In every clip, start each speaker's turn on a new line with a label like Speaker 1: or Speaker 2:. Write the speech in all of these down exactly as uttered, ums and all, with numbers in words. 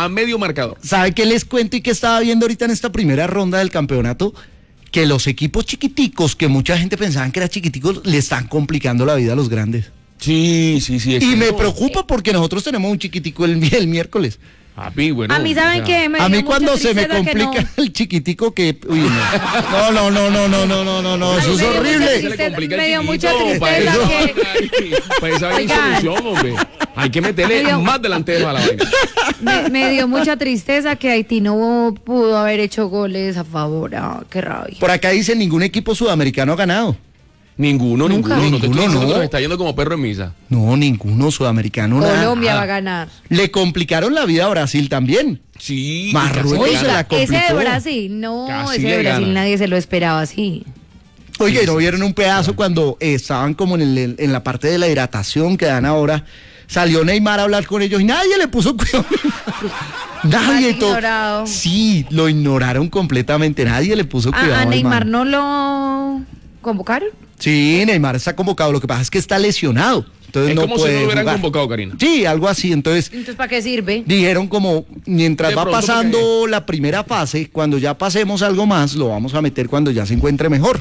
Speaker 1: a medio marcador.
Speaker 2: ¿Sabe qué les cuento y qué estaba viendo ahorita en esta primera ronda del campeonato? Que los equipos chiquiticos, que mucha gente pensaba que eran chiquiticos, le están complicando la vida a los grandes.
Speaker 1: Sí, sí, sí.
Speaker 2: Y me preocupa porque nosotros tenemos un chiquitico el, el miércoles.
Speaker 1: A mí, bueno,
Speaker 3: a mí, ¿saben
Speaker 1: o sea,
Speaker 3: qué? Me
Speaker 2: a
Speaker 3: dio
Speaker 2: mí cuando
Speaker 3: mucha
Speaker 2: se me
Speaker 3: tristeza
Speaker 2: complica
Speaker 3: que no.
Speaker 2: el chiquitico que... Uy, no, no, no, no, no, no, no, no, no,
Speaker 3: Ay,
Speaker 2: eso es
Speaker 3: me dio mucha
Speaker 2: horrible.
Speaker 1: se le
Speaker 3: tristeza,
Speaker 1: complica el
Speaker 3: me dio mucha
Speaker 1: chiquito, para
Speaker 3: tristeza
Speaker 1: eso,
Speaker 3: que-
Speaker 1: para esa
Speaker 3: Oigan.
Speaker 1: solución, hombre. Hay que meterle
Speaker 3: Me dio-
Speaker 1: más delanteros a la vaina.
Speaker 3: Me, me dio mucha tristeza que Haití no pudo haber hecho goles a favor. Ah, qué rabia.
Speaker 2: Por acá dice ningún equipo sudamericano ha ganado.
Speaker 1: Ninguno,
Speaker 3: Nunca.
Speaker 1: ninguno. No te estoy
Speaker 2: Ninguno,
Speaker 1: diciendo
Speaker 2: no.
Speaker 1: que nos está yendo como perro en misa.
Speaker 2: No, ninguno sudamericano. nada.
Speaker 3: Colombia va a ganar.
Speaker 2: Le complicaron la vida a Brasil también.
Speaker 1: Sí.
Speaker 2: Marruecos
Speaker 1: casi
Speaker 2: se
Speaker 1: gana.
Speaker 2: la
Speaker 3: Oiga, ese de
Speaker 2: complicó.
Speaker 3: Brasil, no,
Speaker 1: Casi
Speaker 3: ese de
Speaker 1: le
Speaker 3: Brasil
Speaker 1: gana.
Speaker 3: nadie se lo esperaba así.
Speaker 2: Oiga, ¿y no vieron un pedazo cuando eh, estaban como en, el- en la parte de la hidratación que dan ahora? Salió Neymar a hablar con ellos y nadie le puso cuidado. Nadie.
Speaker 3: Mal
Speaker 2: todo-
Speaker 3: ignorado.
Speaker 2: Sí, lo ignoraron completamente. Nadie le puso cuidado.
Speaker 3: A, a
Speaker 2: al
Speaker 3: Neymar
Speaker 2: man.
Speaker 3: no lo convocaron.
Speaker 2: Sí, Neymar está convocado. Lo que pasa es que está lesionado. Entonces
Speaker 1: Es
Speaker 2: no
Speaker 1: como si
Speaker 2: puede
Speaker 1: no lo hubieran
Speaker 2: jugar.
Speaker 1: convocado, Karina.
Speaker 2: Sí, algo así. Entonces
Speaker 3: Entonces, ¿para qué sirve?
Speaker 2: dijeron como mientras
Speaker 1: De
Speaker 2: va
Speaker 1: pronto
Speaker 2: pasando
Speaker 1: porque-
Speaker 2: la primera fase, cuando ya pasemos algo más, lo vamos a meter cuando ya se encuentre mejor.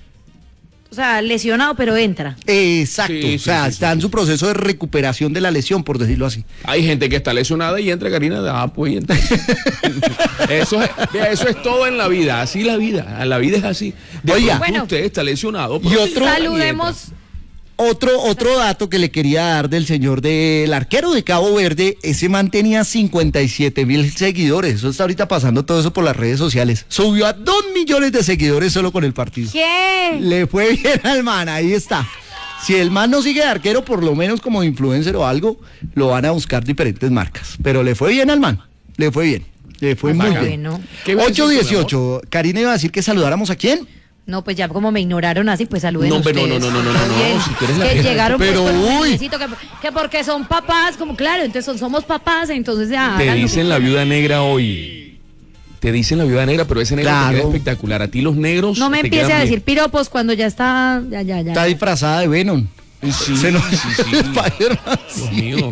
Speaker 3: O sea, lesionado, pero entra.
Speaker 2: Exacto,
Speaker 1: Sí, sí,
Speaker 2: o sea,
Speaker 1: sí,
Speaker 2: está
Speaker 1: sí,
Speaker 2: en
Speaker 1: sí.
Speaker 2: su proceso de recuperación de la lesión, por decirlo así.
Speaker 1: Hay gente que está lesionada y entra, Karina. Ah, pues y entra. Eso es, vea, eso es todo en la vida. Así la vida. La vida es así. De
Speaker 2: Oiga.
Speaker 1: pronto
Speaker 3: Bueno.
Speaker 1: usted está lesionado.
Speaker 2: Y
Speaker 1: pero
Speaker 2: otro-
Speaker 1: entra
Speaker 3: Saludemos.
Speaker 2: Otro, otro dato que le quería dar del señor del arquero de Cabo Verde, ese man tenía cincuenta y siete mil seguidores. Eso está ahorita pasando todo eso por las redes sociales. Subió a dos millones de seguidores solo con el partido.
Speaker 3: ¿Qué?
Speaker 2: Le fue bien al man, ahí está. Si el man no sigue de arquero, por lo menos como influencer o algo, lo van a buscar diferentes marcas. Pero le fue bien al man, le fue bien, le fue muy
Speaker 1: Bacán.
Speaker 2: bien.
Speaker 3: Bueno.
Speaker 1: ¿Qué iba a decir
Speaker 2: ocho
Speaker 1: tú, mi
Speaker 2: dieciocho, Karina iba a decir que saludáramos a quién.
Speaker 3: No, pues ya como me ignoraron así, pues saluden
Speaker 1: No, hombre, no,
Speaker 3: ustedes.
Speaker 1: no, no, no, no, no,
Speaker 3: Bien.
Speaker 1: si tú eres la
Speaker 3: que
Speaker 1: que-
Speaker 3: llegaron
Speaker 2: Pero,
Speaker 3: pues, con un
Speaker 2: uy.
Speaker 3: cariñecito, que, que porque son papás, como claro, entonces son, somos papás, entonces ya
Speaker 1: Te
Speaker 3: hagan lo que
Speaker 1: dicen la
Speaker 3: quieran.
Speaker 1: viuda negra hoy. Te dicen la viuda negra, pero ese negro
Speaker 2: Claro.
Speaker 1: te queda espectacular. A ti los negros.
Speaker 3: No me
Speaker 1: te
Speaker 3: empiece
Speaker 1: quedan
Speaker 3: a
Speaker 1: bien.
Speaker 3: decir piropos cuando ya está, ya, ya, ya.
Speaker 2: Está disfrazada de Venom.
Speaker 1: Sí,
Speaker 2: Se nos-
Speaker 1: sí, sí.
Speaker 2: Spider-Man,
Speaker 1: Dios
Speaker 2: sí.
Speaker 1: mío.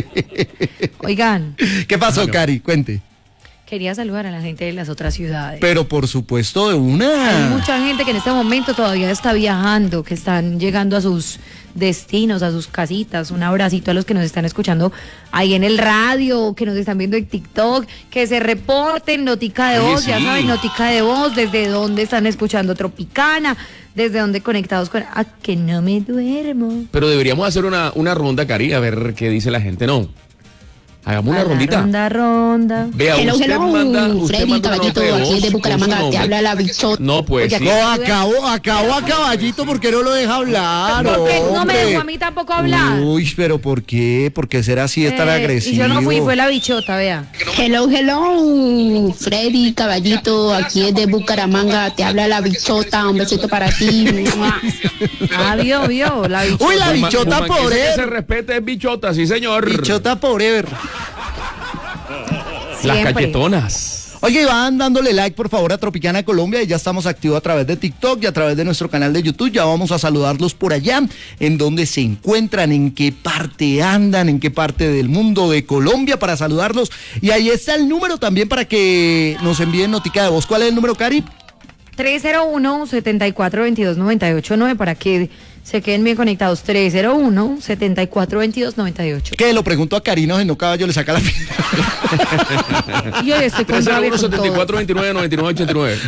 Speaker 3: Oigan,
Speaker 2: ¿Qué pasó,
Speaker 1: Claro.
Speaker 2: Cari? Cuente.
Speaker 3: quería saludar a la gente de las otras ciudades.
Speaker 2: Pero por supuesto de
Speaker 3: Hay
Speaker 2: una.
Speaker 3: mucha gente que en este momento todavía está viajando, que están llegando a sus destinos, a sus casitas. Un abracito a los que nos están escuchando ahí en el radio, que nos están viendo en TikTok, que se reporten, notica de
Speaker 1: Oye,
Speaker 3: voz, ya
Speaker 1: sí.
Speaker 3: saben, notica de voz, desde dónde están escuchando Tropicana, desde dónde conectados con... Ah, que no me duermo.
Speaker 1: Pero deberíamos hacer una, una ronda, Cari, a ver qué dice la gente, ¿no? Hagamos una
Speaker 3: A la
Speaker 1: rondita.
Speaker 3: Ronda, ronda.
Speaker 1: Vea,
Speaker 4: Hello,
Speaker 1: usted
Speaker 4: hello,
Speaker 1: manda, usted
Speaker 4: Freddy,
Speaker 1: manda una
Speaker 4: caballito,
Speaker 1: nota de
Speaker 4: aquí
Speaker 1: voz
Speaker 4: de
Speaker 1: con
Speaker 4: Bucaramanga,
Speaker 1: su
Speaker 4: te
Speaker 1: nombre.
Speaker 4: habla la bichota.
Speaker 1: No, pues
Speaker 3: Oye,
Speaker 1: sí.
Speaker 3: ¿cómo?
Speaker 2: No, acabó, acabó a caballito porque no lo deja hablar.
Speaker 3: Porque no me
Speaker 2: hombre.
Speaker 3: dejó a mí tampoco hablar.
Speaker 2: Uy, pero ¿por qué? ¿Por qué será así? Es tan
Speaker 3: Eh,
Speaker 2: agresivo.
Speaker 3: Y yo no fui, fue la bichota, vea.
Speaker 4: Hello, hello, Freddy, caballito, aquí es de Bucaramanga, te habla la bichota, un besito para ti.
Speaker 3: Ah, vio, vio, la bichota.
Speaker 2: Uy, la
Speaker 1: Buma-
Speaker 2: bichota
Speaker 1: Bumanguesa que se
Speaker 2: forever.
Speaker 1: respete es bichota, sí, señor.
Speaker 2: Bichota forever.
Speaker 1: Las
Speaker 3: Siempre.
Speaker 1: cachetonas.
Speaker 2: Oye, van dándole like por favor a Tropicana Colombia y ya estamos activos a través de TikTok y a través de nuestro canal de YouTube. Ya vamos a saludarlos por allá, en donde se encuentran, en qué parte andan, en qué parte del mundo de Colombia para saludarlos. Y ahí está el número también para que nos envíen notica de voz. ¿Cuál es el número, Cari?
Speaker 3: tres cero uno, siete cuatro dos dos, nueve ocho nueve para que se queden bien conectados. tres cero uno, siete cuatro dos dos, nueve ocho.
Speaker 2: Que lo pregunto a Karina, si no caballo le saca la fila.
Speaker 3: Y yo estoy con
Speaker 1: tres cero
Speaker 3: rabia
Speaker 1: uno,
Speaker 3: con
Speaker 1: setenta y
Speaker 3: todo.
Speaker 1: cuatro, veintinueve, noventa y nueve, ochenta y nueve.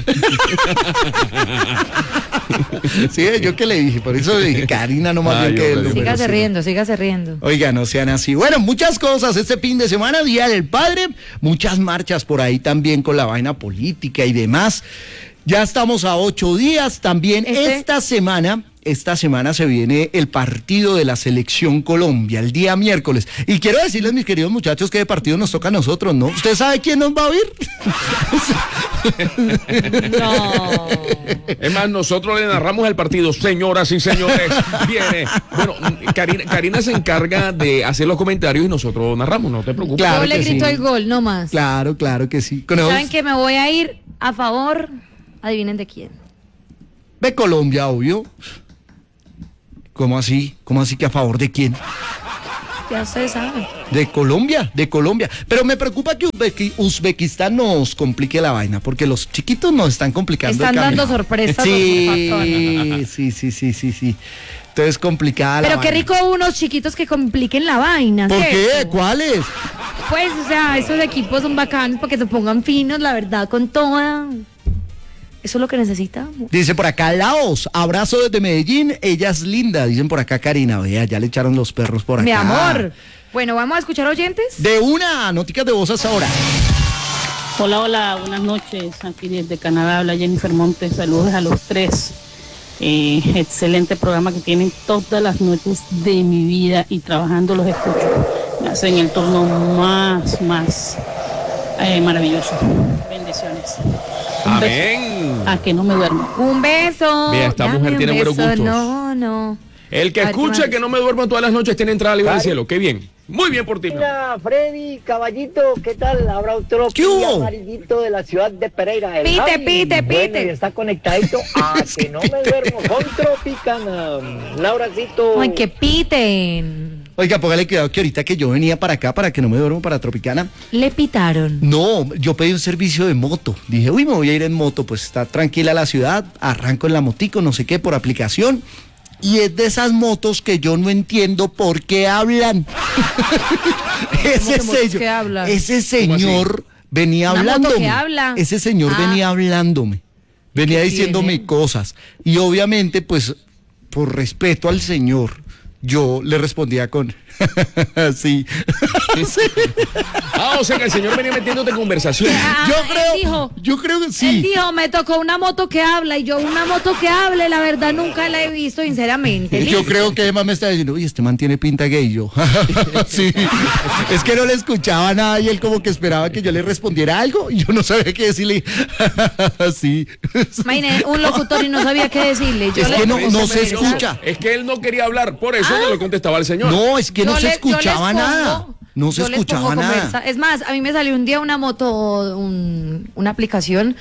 Speaker 2: Sí, yo que le dije, por eso le dije, Karina, no más
Speaker 1: Ay,
Speaker 2: bien que el
Speaker 1: hombre.
Speaker 2: número.
Speaker 3: Sígase
Speaker 2: sí.
Speaker 3: riendo, sígase riendo.
Speaker 2: Oiga, no sean así. Bueno, muchas cosas este fin de semana, Día del Padre, muchas marchas por ahí también con la vaina política y demás. Ya estamos a ocho días. También
Speaker 3: Este-
Speaker 2: esta semana, esta semana se viene el partido de la Selección Colombia, el día miércoles. Y quiero decirles, mis queridos muchachos, que de partido nos toca a nosotros, ¿no? ¿Usted sabe quién nos va a oír?
Speaker 3: No.
Speaker 1: Es más, nosotros le narramos el partido, señoras y señores. Viene. Bueno, Karina, Karina se encarga de hacer los comentarios y nosotros narramos, no te preocupes.
Speaker 2: Claro
Speaker 3: Yo le
Speaker 2: que
Speaker 3: grito
Speaker 2: sí.
Speaker 3: el gol, no más.
Speaker 2: Claro, claro que sí. Con esos-
Speaker 3: ¿Saben que me voy a ir a favor? Adivinen de quién.
Speaker 2: de Colombia, obvio. ¿Cómo así? ¿Cómo así que a favor de quién?
Speaker 3: ya ustedes saben.
Speaker 2: De Colombia, de Colombia. Pero me preocupa que Uzbeki- Uzbekistán nos complique la vaina, porque los chiquitos nos están complicando
Speaker 3: Están
Speaker 2: el camino.
Speaker 3: dando sorpresas.
Speaker 2: Sí, sí, sí, sí, sí, sí. Entonces complicada la
Speaker 3: Pero qué
Speaker 2: vaina.
Speaker 3: rico unos chiquitos que compliquen la vaina.
Speaker 2: ¿Por qué?
Speaker 3: ¿cierto?
Speaker 2: ¿Cuáles?
Speaker 3: Pues, o sea, esos equipos son bacanos porque se pongan finos, la verdad, con toda. Eso es lo que necesitamos.
Speaker 2: Dice por acá Laos, abrazo desde Medellín, ella es linda, dicen por acá Karina, vea, ya le echaron los perros por acá.
Speaker 3: Mi amor. Bueno, vamos a escuchar oyentes.
Speaker 2: De una, noticas de voz hasta ahora.
Speaker 5: Hola, hola, buenas noches. Aquí desde Canadá habla Jennifer Montes. Saludos a los tres. Eh, excelente programa que tienen todas las noches de mi vida y trabajando los escucho. Me hacen el turno más, más eh, maravilloso. Bendiciones. Un
Speaker 1: Amén.
Speaker 5: beso. A que no me duermo.
Speaker 3: Un beso.
Speaker 1: Mira, esta
Speaker 3: Dame
Speaker 1: mujer
Speaker 3: un
Speaker 1: tiene buenos
Speaker 3: beso.
Speaker 1: gustos.
Speaker 3: No, no.
Speaker 1: El que
Speaker 3: A ver, ¿qué
Speaker 1: escucha
Speaker 3: más?
Speaker 1: que no me duermo todas las noches tiene entrada libre al cielo. Qué bien. Muy bien por ti. mi amor.
Speaker 6: Hola, Freddy, caballito, ¿qué tal? Habrá otro
Speaker 2: ¿Qué hubo?
Speaker 6: amarillito de la ciudad de Pereira. el
Speaker 3: Pite,
Speaker 6: Javi.
Speaker 3: pite,
Speaker 6: Bueno,
Speaker 3: pite.
Speaker 6: y está conectadito a que no me duermo con Tropicana. Lauracito.
Speaker 3: Ay, que piten.
Speaker 2: Oiga, póngale cuidado que ahorita que yo venía para acá, para que no me duermo para Tropicana,
Speaker 3: Le pitaron.
Speaker 2: no, yo pedí un servicio de moto. Dije, uy, me voy a ir en moto, pues está tranquila la ciudad, arranco en la motico, no sé qué, por aplicación. Y es de esas motos que yo no entiendo por qué hablan. ese,
Speaker 3: que motos
Speaker 2: sello-
Speaker 3: que hablan?
Speaker 2: ese señor venía
Speaker 3: Una moto
Speaker 2: hablándome.
Speaker 3: que habla.
Speaker 2: Ese señor
Speaker 3: Ah.
Speaker 2: venía hablándome. Venía
Speaker 3: ¿Qué
Speaker 2: diciéndome
Speaker 3: tiene?
Speaker 2: cosas. Y obviamente, pues, por respeto al señor, yo le respondía con sí. Sí.
Speaker 1: Ah, o sea que el señor venía metiéndote en conversación.
Speaker 3: Ah,
Speaker 2: Yo
Speaker 3: él
Speaker 2: creo,
Speaker 3: dijo-
Speaker 2: yo creo que
Speaker 3: Él
Speaker 2: sí.
Speaker 3: dijo, me tocó una moto que habla y yo una moto que hable, la verdad nunca la he visto, sinceramente.
Speaker 2: Yo
Speaker 3: Listo.
Speaker 2: creo que Emma me está diciendo, uy, este man tiene pinta gay. Y yo, sí. Es que no le escuchaba nada y él como que esperaba que yo le respondiera algo y yo no sabía qué decirle. Sí.
Speaker 3: Imagine, un locutor y no sabía qué decirle. Yo
Speaker 2: Es
Speaker 3: le-
Speaker 2: que no- no se
Speaker 1: Precisamente,
Speaker 2: escucha.
Speaker 1: Es que él no quería hablar, por eso no le contestaba al señor.
Speaker 2: No, es que no
Speaker 3: yo
Speaker 2: se
Speaker 3: le- yo
Speaker 2: escuchaba
Speaker 3: les pongo-
Speaker 2: nada. No se
Speaker 3: yo les
Speaker 2: escuchaba
Speaker 3: pongo
Speaker 2: nada.
Speaker 3: conversa- Es más, a mí me salió un día una moto, un- una aplicación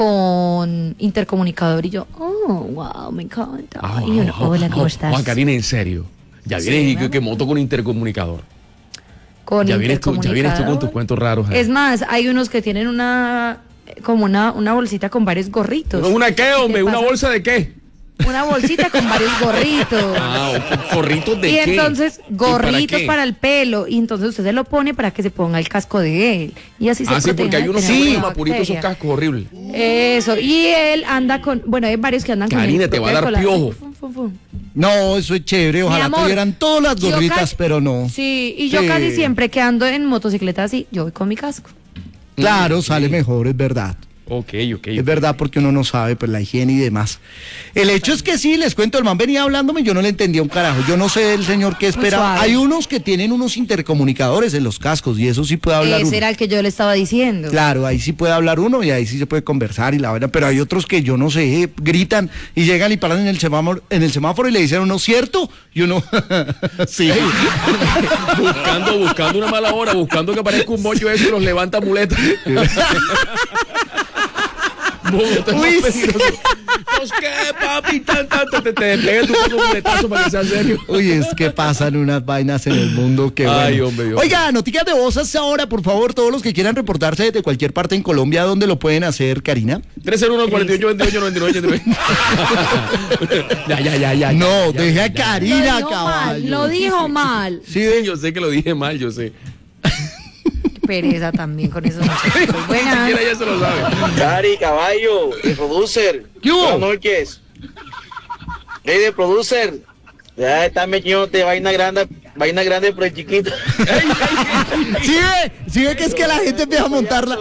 Speaker 3: con intercomunicador y yo, oh, wow, me encanta.
Speaker 1: Ah,
Speaker 3: y uno, hola, ¿cómo
Speaker 1: oh,
Speaker 3: estás?
Speaker 1: Juan Karina, en serio. Ya
Speaker 3: Sí,
Speaker 1: vienes y
Speaker 3: ¿no?
Speaker 1: que, que moto con intercomunicador.
Speaker 3: Con
Speaker 1: Ya vienes, tú, ya vienes tú con tus
Speaker 3: intercomunicador.
Speaker 1: cuentos raros. eh.
Speaker 3: Es más, hay unos que tienen una, como una, una bolsita con varios gorritos.
Speaker 1: ¿Una qué, hombre?
Speaker 3: ¿Qué
Speaker 1: ¿Una
Speaker 3: pasa?
Speaker 1: bolsa de qué?
Speaker 3: Una bolsita con varios gorritos.
Speaker 1: Ah, o- ¿gorritos de
Speaker 3: y
Speaker 1: qué?
Speaker 3: entonces,
Speaker 1: ¿Y para
Speaker 3: gorritos
Speaker 1: qué?
Speaker 3: para, el pelo. Y entonces usted se lo pone para que se ponga el casco de él. Y así se
Speaker 1: Ah, sí, porque
Speaker 3: protege
Speaker 1: hay
Speaker 3: de
Speaker 1: unos que
Speaker 3: tener
Speaker 1: ponen
Speaker 3: una
Speaker 1: mapuritos, esos
Speaker 3: bacteria.
Speaker 1: cascos horribles.
Speaker 3: Eso. Y él anda con. Bueno, hay varios que andan con.
Speaker 1: Karina,
Speaker 3: el
Speaker 1: te va a dar
Speaker 3: propio cola-
Speaker 1: piojo.
Speaker 3: Fum, fum, fum.
Speaker 2: No, eso es chévere. Ojalá
Speaker 3: Mi amor,
Speaker 2: tuvieran todas las
Speaker 3: yo
Speaker 2: gorritas,
Speaker 3: casi-
Speaker 2: pero no.
Speaker 3: Sí, y yo
Speaker 2: Sí.
Speaker 3: casi siempre que ando en motocicleta así, yo voy con mi casco.
Speaker 2: Claro, sale mejor, es verdad.
Speaker 1: Ok, ok.
Speaker 2: Es verdad, porque uno no sabe, pues la higiene y demás. El hecho es que sí, les cuento, el man venía hablándome y yo no le entendía un carajo. Yo no sé el señor qué esperaba.
Speaker 3: suave.
Speaker 2: Hay unos que tienen unos intercomunicadores en los cascos y eso sí puede hablar
Speaker 3: Ese
Speaker 2: uno.
Speaker 3: era el que yo le estaba diciendo.
Speaker 2: Claro, ahí sí puede hablar uno y ahí sí se puede conversar y la vaina, pero hay otros que yo no sé, eh, gritan y llegan y paran en el semáforo, en el semáforo y le dicen a uno, ¿cierto? Y uno, sí.
Speaker 1: buscando, buscando una mala hora, buscando que aparezca un mocho eso y los levanta muletas. Bogotá es más
Speaker 2: Uy,
Speaker 1: peligroso. Pues qué, papi, tan, tan, te, te, te pegas tú con un muletazo para que sea serio.
Speaker 2: Uy, es que pasan unas vainas en el mundo que
Speaker 1: Ay,
Speaker 2: bueno.
Speaker 1: hombre, Dios.
Speaker 2: Oiga, noticias de voz hasta ahora, por favor, todos los que quieran reportarse desde cualquier parte en Colombia, ¿dónde lo pueden hacer, Karina?
Speaker 1: tres cero uno, cuarenta y ocho, veintiocho, noventa y nueve, ochenta y nueve. Ya, ya, ya, ya.
Speaker 2: No,
Speaker 1: ya, ya,
Speaker 2: deje
Speaker 1: ya,
Speaker 2: a
Speaker 1: ya.
Speaker 2: Karina,
Speaker 3: Lo dijo
Speaker 2: caballo.
Speaker 3: mal, lo dijo mal.
Speaker 2: Sí,
Speaker 1: Sí,
Speaker 2: ve.
Speaker 1: yo sé que lo dije mal, yo sé.
Speaker 3: Pereza también con esos muchachos.
Speaker 1: Ni
Speaker 3: Buenas.
Speaker 1: siquiera ella se lo sabe.
Speaker 6: Cari, caballo, el producer.
Speaker 2: ¿Qué hubo?
Speaker 6: Buenas noches. Hey, de producer. Ya está metiéndote vaina grande, vaina grande por el chiquito.
Speaker 2: Sí, ve, sí ve que es que la gente empieza a montarla.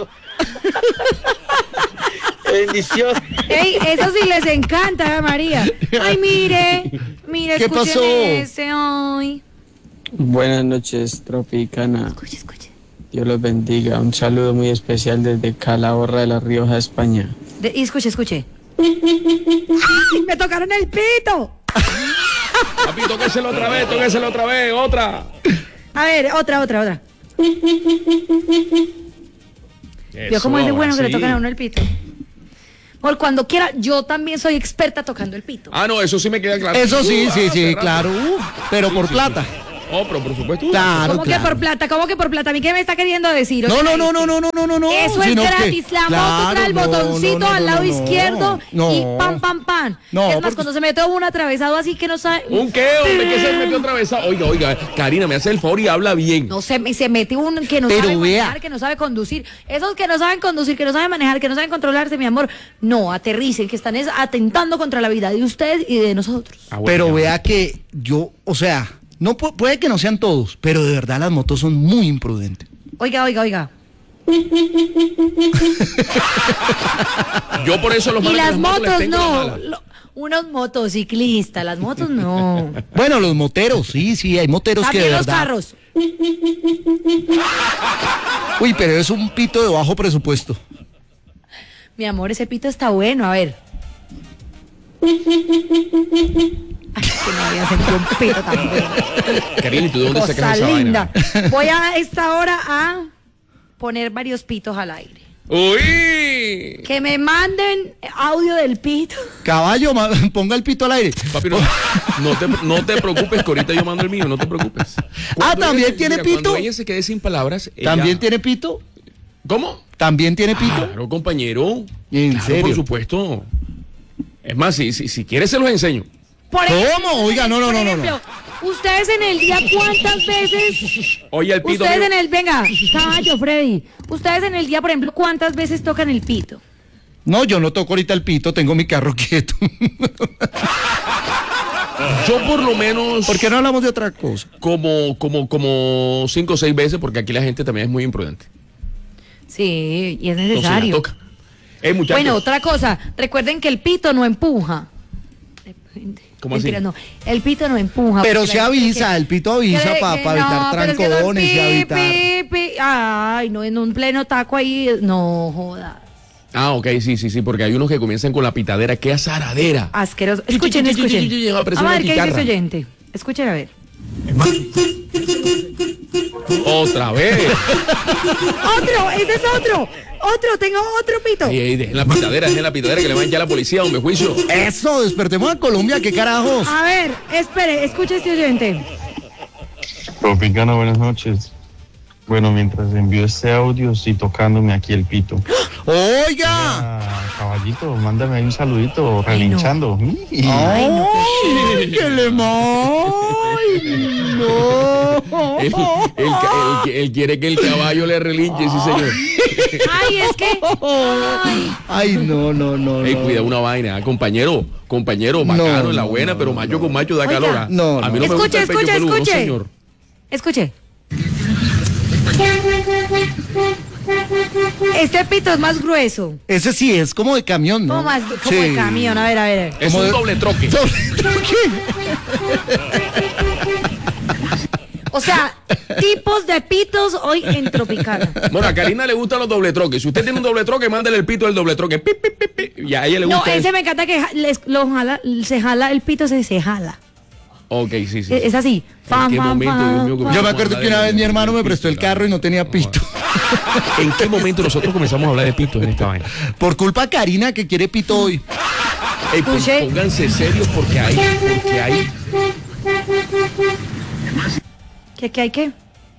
Speaker 6: Bendición.
Speaker 3: Ey, eso sí les encanta, ¿eh, María. Ay, mire, mire,
Speaker 2: ¿Qué
Speaker 3: escuchen
Speaker 2: pasó?
Speaker 3: ese hoy.
Speaker 7: Buenas noches, Tropicana.
Speaker 3: Escuche, escuche.
Speaker 7: Dios los bendiga. Un saludo muy especial desde Calahorra de La Rioja, España.
Speaker 3: De- y escuche, escuche. ¡Ay, me tocaron el pito!
Speaker 1: Papi, tóqueselo otra vez, tóqueselo otra vez, otra.
Speaker 3: A ver, otra, otra, otra. Vio cómo es de bueno que le tocan a uno el pito. Por cuando quiera, yo también soy experta tocando el pito.
Speaker 1: Ah, no, eso sí me queda claro.
Speaker 2: Eso sí,
Speaker 1: Uh,
Speaker 2: sí,
Speaker 1: ah,
Speaker 2: sí,
Speaker 1: hace rato.
Speaker 2: claro. Uf, pero por plata.
Speaker 1: Oh, pero por supuesto.
Speaker 2: Claro,
Speaker 3: ¿Cómo
Speaker 2: claro.
Speaker 3: que por plata? ¿Cómo que por plata? ¿A mí qué me está queriendo decir?
Speaker 2: No,
Speaker 3: Oiga,
Speaker 2: no, no, no, no, no, no, no, no.
Speaker 3: Eso es
Speaker 2: sino que-
Speaker 3: gratis. La moto
Speaker 2: claro,
Speaker 3: trae el
Speaker 2: no,
Speaker 3: botoncito
Speaker 2: no, no,
Speaker 3: al lado
Speaker 2: no, no,
Speaker 3: izquierdo
Speaker 2: no.
Speaker 3: y pam, pam, pam.
Speaker 2: No,
Speaker 3: es más,
Speaker 2: porque-
Speaker 3: cuando se mete uno atravesado así que no sabe.
Speaker 1: ¿Un qué, hombre? ¿Qué se metió otra vez? Oiga, oiga, Karina, me hace el favor y habla bien.
Speaker 3: No se, se mete un que no
Speaker 2: Pero
Speaker 3: sabe
Speaker 2: vea.
Speaker 3: manejar, que no sabe conducir. Esos que no saben conducir, que no saben manejar, que no saben controlarse, mi amor. No, aterricen, que están es atentando contra la vida de usted y de nosotros.
Speaker 1: Ah, bueno,
Speaker 2: Pero
Speaker 1: ya.
Speaker 2: vea que yo, o sea, no pu- puede que no sean todos, pero de verdad las motos son muy imprudentes.
Speaker 3: Oiga, oiga, oiga.
Speaker 1: Yo por eso los
Speaker 3: Y
Speaker 1: manes de
Speaker 3: las
Speaker 1: les
Speaker 3: motos
Speaker 1: tengo la
Speaker 3: no.
Speaker 1: mala.
Speaker 3: Lo- unos motociclistas, las motos no.
Speaker 2: Bueno, los moteros, sí, sí, hay moteros que de
Speaker 3: También los
Speaker 2: verdad.
Speaker 3: carros.
Speaker 2: Uy, pero es un pito de bajo presupuesto.
Speaker 3: Mi amor, ese pito está bueno, a ver. Ay, que no había sentido un pito tan bueno.
Speaker 1: Karina, ¿y tú de dónde
Speaker 3: Cosa
Speaker 1: sacas esa
Speaker 3: linda.
Speaker 1: vaina?
Speaker 3: Voy a esta hora a poner varios pitos al aire.
Speaker 1: ¡Uy!
Speaker 3: Que me manden audio del pito.
Speaker 2: Caballo, ma- ponga el pito al aire.
Speaker 1: Papi, no, no te, no te preocupes, que ahorita yo mando el mío, no te preocupes. Cuando
Speaker 2: ¿también
Speaker 1: ella-
Speaker 2: tiene
Speaker 1: mira,
Speaker 2: pito?
Speaker 1: Cuando ella se quede sin palabras, ella-
Speaker 2: ¿También tiene pito?
Speaker 1: ¿Cómo?
Speaker 2: ¿También tiene pito?
Speaker 1: Claro, compañero.
Speaker 2: ¿En
Speaker 1: Claro,
Speaker 2: serio?
Speaker 1: por supuesto. Es más, si, si, si quieres se los enseño.
Speaker 3: Por
Speaker 2: ¿Cómo?
Speaker 3: ejemplo,
Speaker 2: Oiga, no, no,
Speaker 3: por
Speaker 2: no, no,
Speaker 3: ejemplo, ustedes en el día, ¿cuántas veces?
Speaker 1: Oye, el pito
Speaker 3: Ustedes
Speaker 1: mío-
Speaker 3: en el, venga, caballo, Freddy. Ustedes en el día, por ejemplo, ¿cuántas veces tocan el pito?
Speaker 2: No, yo no toco ahorita el pito, tengo mi carro quieto.
Speaker 1: Yo por lo menos
Speaker 2: ¿Por qué no hablamos de otra cosa?
Speaker 1: como, como, como cinco o seis veces, porque aquí la gente también es muy imprudente.
Speaker 3: Sí, y es
Speaker 1: Entonces la
Speaker 3: necesario.
Speaker 1: toca. Eh, muchachos.
Speaker 3: Bueno, otra cosa, recuerden que el pito no empuja.
Speaker 1: ¿Cómo
Speaker 3: Mentira,
Speaker 1: así?
Speaker 3: no. El pito no empuja.
Speaker 2: Pero
Speaker 3: porque
Speaker 2: se
Speaker 3: la gente
Speaker 2: avisa,
Speaker 3: que-
Speaker 2: el pito avisa
Speaker 3: que-
Speaker 2: para
Speaker 3: que
Speaker 2: evitar
Speaker 3: no, pero es que no,
Speaker 2: trancones y
Speaker 3: pi,
Speaker 2: evitar.
Speaker 3: pi, pi. Ay, no, en un pleno taco ahí, no joda.
Speaker 1: Ah, ok, sí, sí, sí, porque hay unos que comienzan con la pitadera. ¡Qué azaradera!
Speaker 3: Asqueroso. Escuchen,
Speaker 1: Chi, chi, chi, chi,
Speaker 3: escuchen.
Speaker 1: chi, chi, chi, aparece
Speaker 3: Vamos a
Speaker 1: una
Speaker 3: ver qué dice
Speaker 1: guitarra.
Speaker 3: ese oyente. Escuchen a ver.
Speaker 1: Otra vez.
Speaker 3: Otro, ese es otro. Otro, tengo otro pito.
Speaker 1: Ey, ey, dejen la pitadera, dejen la pitadera que le van ya a la policía, hombre, juicio.
Speaker 2: Eso, despertemos a Colombia, qué carajos.
Speaker 3: A ver, espere, escuche este oyente.
Speaker 7: Tropicana, buenas noches. Bueno, mientras envío este audio, estoy tocándome aquí el pito.
Speaker 2: Oiga.
Speaker 7: Ah, caballito, mándame ahí un saludito, relinchando. Y-
Speaker 2: Ay, Ay, que le ay, no.
Speaker 1: Él, él- él- él quiere que el caballo le relinche, sí, señor.
Speaker 3: Ay, es que. Ay.
Speaker 2: Ay, no, no, no.
Speaker 1: Ey,
Speaker 2: no.
Speaker 1: cuida una vaina, compañero, compañero,
Speaker 2: No,
Speaker 1: bacano en la
Speaker 2: no,
Speaker 1: buena,
Speaker 2: no,
Speaker 1: pero
Speaker 2: no,
Speaker 1: macho con macho da
Speaker 3: Oiga.
Speaker 1: calor. ¿ah?
Speaker 2: No,
Speaker 1: A mí
Speaker 2: no.
Speaker 1: no me gusta el
Speaker 3: Escuche,
Speaker 1: pecho
Speaker 3: escuche,
Speaker 1: peludo, no,
Speaker 3: escuche.
Speaker 1: señor.
Speaker 3: Escuche. Este pito es más grueso.
Speaker 2: Ese sí es como de camión, ¿no?
Speaker 3: Como más como
Speaker 2: Sí.
Speaker 3: de camión. A ver, a ver.
Speaker 1: Es
Speaker 2: Como
Speaker 1: un
Speaker 2: de-
Speaker 1: doble troque.
Speaker 2: Doble troque.
Speaker 3: O sea, tipos de pitos hoy en Tropicana.
Speaker 1: Bueno, a Karina le gustan los doble troques. Si usted tiene un doble troque, mándele el pito del doble troque. Pi, pi, pi, pi. Y a ella le
Speaker 3: No,
Speaker 1: gusta
Speaker 3: ese
Speaker 1: eso.
Speaker 3: me encanta que ja- les- lo jala, se jala, el pito se, se jala.
Speaker 1: Ok, sí, sí.
Speaker 3: Es, es así.
Speaker 1: ¿En qué momento, Dios mío,
Speaker 3: fam.
Speaker 2: Yo me acuerdo que una vez mi hermano me prestó el carro y no tenía pito.
Speaker 1: ¿En qué momento nosotros comenzamos a hablar de pitos en esta vaina?
Speaker 2: Por culpa de Karina que quiere pito hoy.
Speaker 1: Ey, pon-
Speaker 3: Escuche.
Speaker 1: pónganse serios porque hay, porque hay.
Speaker 3: ¿Qué, qué hay qué?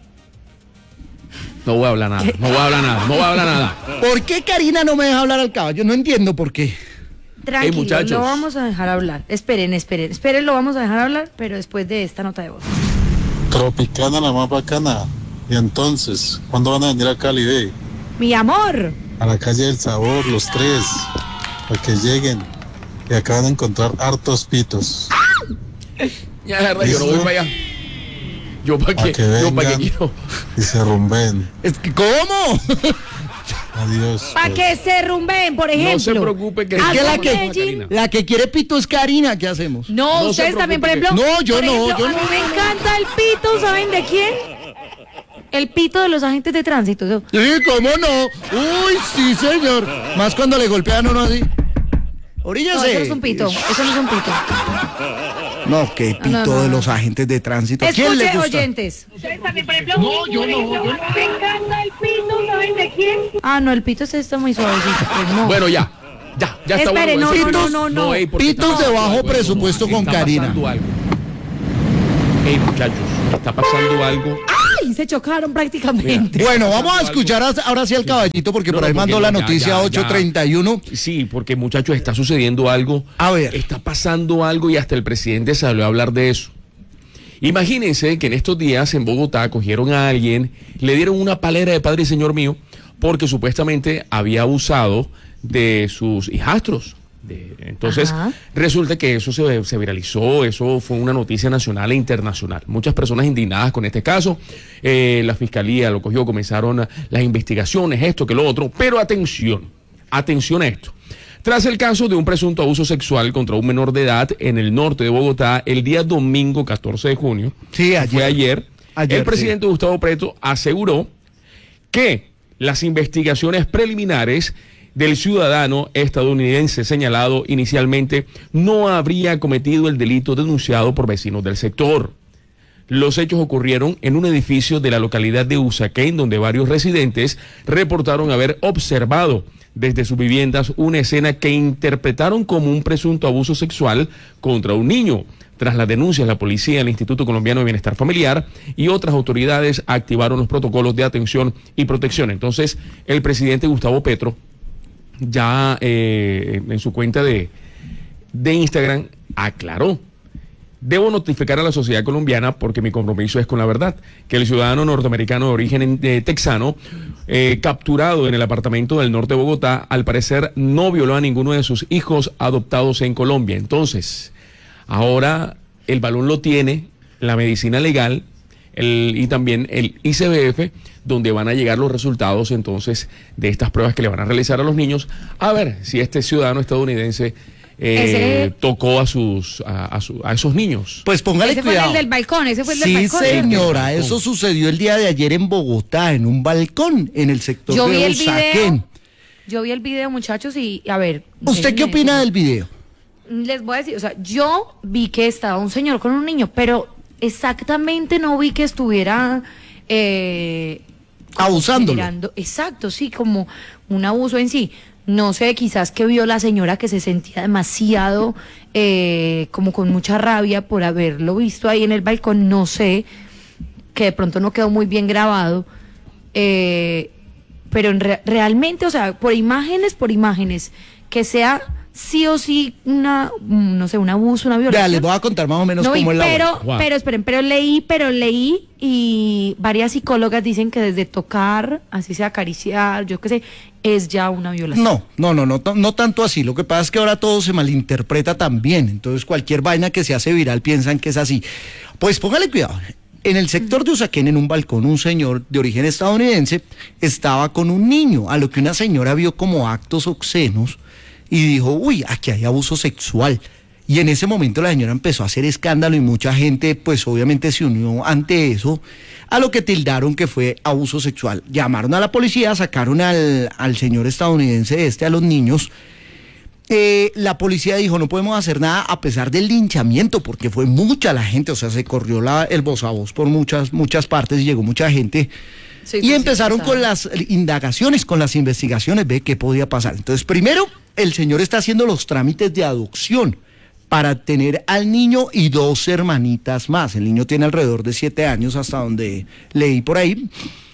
Speaker 1: No voy a hablar nada, no voy a hablar nada, no voy a hablar nada.
Speaker 2: ¿Por qué Karina no me deja hablar al caballo? No entiendo por qué.
Speaker 3: Tranquilo,
Speaker 1: muchachos.
Speaker 3: lo vamos a dejar hablar. Esperen, esperen, esperen, lo vamos a dejar hablar, pero después de esta nota de voz.
Speaker 8: Tropicana, la más bacana. Y entonces, ¿cuándo van a venir a Cali, ve?
Speaker 3: Mi amor.
Speaker 8: A la calle del Sabor, los tres, para que lleguen. Y acá van a encontrar hartos pitos.
Speaker 1: Ya, es verdad, yo no voy para allá. Yo para
Speaker 8: Para
Speaker 1: qué,
Speaker 8: que
Speaker 1: yo para qué
Speaker 8: vengan
Speaker 1: quiero.
Speaker 8: y se rumben.
Speaker 2: Es que, ¿cómo?
Speaker 8: Adiós.
Speaker 3: Para que se rumben, por ejemplo.
Speaker 1: No se preocupe que
Speaker 2: Es que la
Speaker 3: Algo
Speaker 2: que,
Speaker 3: Medellín.
Speaker 2: la que quiere pito es Karina, ¿qué hacemos?
Speaker 3: No,
Speaker 1: No se
Speaker 3: ustedes también, por
Speaker 1: preocupe
Speaker 3: ejemplo.
Speaker 2: que- No, yo
Speaker 3: por
Speaker 2: no,
Speaker 3: ejemplo,
Speaker 2: yo
Speaker 3: a
Speaker 2: no.
Speaker 3: mí me encanta el pito, ¿saben de quién? El pito de los agentes de tránsito. Eso-
Speaker 2: Sí, ¿cómo no? Uy, sí, señor. Más cuando le golpean a uno así.
Speaker 3: No,
Speaker 2: Oríllase.
Speaker 3: eso no es un pito. Eso no es un pito.
Speaker 2: No, qué pito
Speaker 3: No, no, no.
Speaker 2: de los agentes de tránsito. ¿A quién le
Speaker 3: Escuche,
Speaker 2: gusta?
Speaker 3: oyentes.
Speaker 2: No, yo no. yo no.
Speaker 3: Me encanta el pito, ¿saben de quién? Ah, no, el pito es esto muy suavecito. Pues no.
Speaker 1: Bueno, ya. Ya, ya está
Speaker 3: Espere,
Speaker 1: bueno.
Speaker 3: no,
Speaker 1: con
Speaker 3: no,
Speaker 1: eso.
Speaker 3: no, no, no.
Speaker 1: ey, porque
Speaker 2: Pitos
Speaker 1: está
Speaker 2: de
Speaker 1: pasando
Speaker 2: bajo
Speaker 1: algo,
Speaker 2: presupuesto
Speaker 1: está
Speaker 2: con Karina.
Speaker 1: pasando algo. Ey, muchachos, está pasando algo.
Speaker 3: ¡Ay! Se chocaron prácticamente.
Speaker 1: Mira,
Speaker 2: Bueno, vamos a escuchar a- ahora sí al caballito, porque
Speaker 1: No,
Speaker 2: por ahí
Speaker 1: no,
Speaker 2: mandó
Speaker 1: porque
Speaker 2: la
Speaker 1: no, ya,
Speaker 2: noticia
Speaker 1: ya, ya.
Speaker 2: ocho treinta y uno.
Speaker 1: Sí, porque muchachos, está sucediendo algo.
Speaker 2: A ver.
Speaker 1: Está pasando algo y hasta el presidente salió a hablar de eso. Imagínense que en estos días en Bogotá cogieron a alguien, le dieron una palera de padre y señor mío, porque supuestamente había abusado de sus hijastros. De- entonces,
Speaker 3: Ajá.
Speaker 1: resulta que eso se, se viralizó, eso fue una noticia nacional e internacional. Muchas personas indignadas con este caso, eh, la fiscalía lo cogió, comenzaron las investigaciones, esto que lo otro, pero atención, atención a esto. Tras el caso de un presunto abuso sexual contra un menor de edad en el norte de Bogotá, el día domingo catorce de junio,
Speaker 2: Sí, ayer.
Speaker 1: fue ayer,
Speaker 2: Ayer,
Speaker 1: el presidente Gustavo Petro aseguró que las investigaciones preliminares del ciudadano estadounidense señalado inicialmente no habría cometido el delito denunciado por vecinos del sector. Los hechos ocurrieron en un edificio de la localidad de Usaquén, donde varios residentes reportaron haber observado desde sus viviendas una escena que interpretaron como un presunto abuso sexual contra un niño. Tras las denuncias, la policía, el Instituto Colombiano de Bienestar Familiar y otras autoridades activaron los protocolos de atención y protección. Entonces, el presidente Gustavo Petro ya eh, en su cuenta de, de Instagram aclaró: debo notificar a la sociedad colombiana, porque mi compromiso es con la verdad, que el ciudadano norteamericano de origen eh, texano, eh, capturado en el apartamento del norte de Bogotá, al parecer no violó a ninguno de sus hijos adoptados en Colombia. Entonces, ahora el balón lo tiene la medicina legal el, y también el I C B F, donde van a llegar los resultados entonces de estas pruebas que le van a realizar a los niños, a ver si este ciudadano estadounidense eh,
Speaker 3: Ese-
Speaker 1: tocó a sus a, a su- a esos niños.
Speaker 2: Pues póngale
Speaker 3: Ese fue
Speaker 2: cuidado.
Speaker 3: el del balcón, ese fue el del
Speaker 2: Sí,
Speaker 3: balcón.
Speaker 2: señora,
Speaker 1: Balcón.
Speaker 2: eso sucedió el día de ayer en Bogotá, en un balcón, en el sector
Speaker 3: Yo
Speaker 2: de
Speaker 3: vi el
Speaker 2: Usaquén.
Speaker 3: video, yo vi el video, muchachos, y a ver.
Speaker 2: ¿Usted qué
Speaker 3: déjenme
Speaker 2: opina
Speaker 3: decir.
Speaker 2: del video?
Speaker 3: Les voy a decir, o sea, yo vi que estaba un señor con un niño, pero exactamente no vi que estuviera eh, como
Speaker 2: Abusándolo.
Speaker 3: generando- exacto, sí, como un abuso en sí. No sé, quizás que vio la señora que se sentía demasiado, eh, como con mucha rabia por haberlo visto ahí en el balcón, no sé, que de pronto no quedó muy bien grabado, eh, pero en re- realmente, o sea, por imágenes, por imágenes, que sea sí o sí una, mm, no sé, un abuso, una
Speaker 2: Vea,
Speaker 3: violación.
Speaker 2: les voy a contar más o menos
Speaker 3: No vi,
Speaker 2: cómo es la
Speaker 3: pero,
Speaker 2: vuelta.
Speaker 1: Wow.
Speaker 3: pero esperen, pero leí, pero leí y varias psicólogas dicen que desde tocar, así sea acariciar, yo qué sé, es ya una violación.
Speaker 2: No, no, no, no, no, no tanto así. Lo que pasa es que ahora todo se malinterpreta también. Entonces cualquier vaina que se hace viral piensan que es así. Pues póngale cuidado. En el sector de Usaquén, en un balcón, un señor de origen estadounidense estaba con un niño, a lo que una señora vio como actos obscenos y dijo, uy, aquí hay abuso sexual. Y en ese momento la señora empezó a hacer escándalo y mucha gente, pues obviamente se unió ante eso, a lo que tildaron que fue abuso sexual. Llamaron a la policía, sacaron al, al señor estadounidense este, a los niños. Eh, la policía dijo, no podemos hacer nada a pesar del linchamiento, porque fue mucha la gente, o sea, se corrió la, el voz a voz por muchas, muchas partes y llegó mucha gente.
Speaker 3: Sí,
Speaker 2: Y
Speaker 3: sí,
Speaker 2: empezaron
Speaker 3: sí,
Speaker 2: con
Speaker 3: sabe.
Speaker 2: las indagaciones, con las investigaciones, ve qué podía pasar. Entonces, primero, el señor está haciendo los trámites de adopción para tener al niño y dos hermanitas más. El niño tiene alrededor de siete años, hasta donde leí por ahí.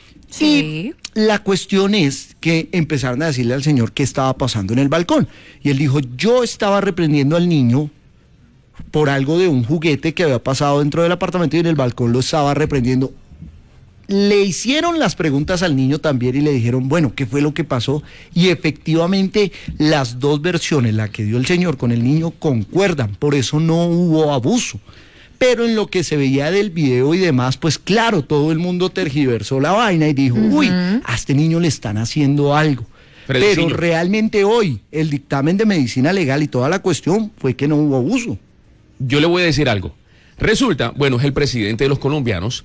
Speaker 3: Sí.
Speaker 2: Y la cuestión es que empezaron a decirle al señor qué estaba pasando en el balcón. Y él dijo, yo estaba reprendiendo al niño por algo de un juguete que había pasado dentro del apartamento y en el balcón lo estaba reprendiendo. Le hicieron las preguntas al niño también y le dijeron, bueno, ¿qué fue lo que pasó? Y efectivamente las dos versiones, la que dio el señor con el niño, concuerdan, por eso no hubo abuso. Pero en lo que se veía del video y demás, pues claro, todo el mundo tergiversó la vaina y dijo, uy, a este niño le están haciendo algo. Pero
Speaker 1: Fredicillo.
Speaker 2: realmente hoy el dictamen de medicina legal y toda la cuestión fue que no hubo abuso.
Speaker 1: Yo le voy a decir algo. Resulta, bueno, es el presidente de los colombianos